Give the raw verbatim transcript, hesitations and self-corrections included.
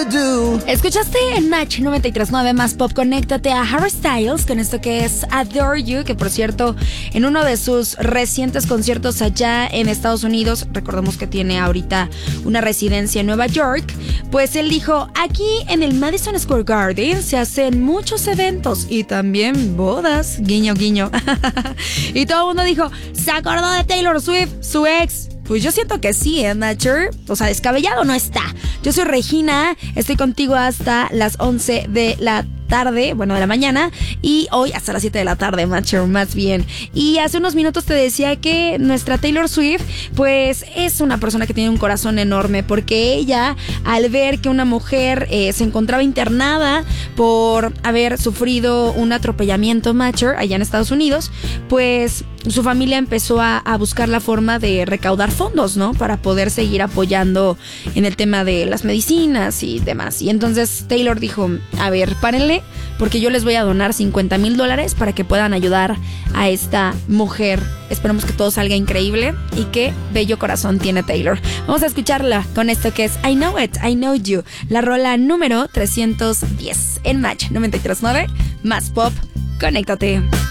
Escuchaste en Match noventa y tres punto nueve más Pop. Conéctate a Harry Styles con esto que es Adore You, que por cierto, en uno de sus recientes conciertos allá en Estados Unidos, recordemos que tiene ahorita una residencia en Nueva York, pues él dijo, aquí en el Madison Square Garden se hacen muchos eventos y también bodas, guiño guiño. Y todo el mundo dijo, ¿se acordó de Taylor Swift, su ex? Pues yo siento que sí, ¿eh, Nature? O sea, descabellado no está. Yo soy Regina, estoy contigo hasta las once de la tarde, bueno, de la mañana, y hoy hasta las siete de la tarde, Nature, más bien. Y hace unos minutos te decía que nuestra Taylor Swift, pues, es una persona que tiene un corazón enorme, porque ella, al ver que una mujer eh, se encontraba internada por haber sufrido un atropellamiento, Nature, allá en Estados Unidos, pues su familia empezó a, a buscar la forma de recaudar fondos, ¿no? Para poder seguir apoyando en el tema de las medicinas y demás. Y entonces Taylor dijo, a ver, párenle, porque yo les voy a donar cincuenta mil dólares para que puedan ayudar a esta mujer. Esperemos que todo salga increíble y qué bello corazón tiene Taylor. Vamos a escucharla con esto que es I Know It, I Know You, la rola número trescientos diez en Match noventa y tres punto nueve, más Pop. Conéctate.